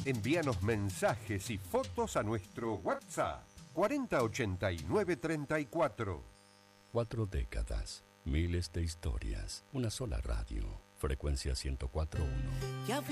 Envíanos mensajes y fotos a nuestro WhatsApp 408934. 4 décadas, miles de historias, una sola radio, frecuencia 104.1.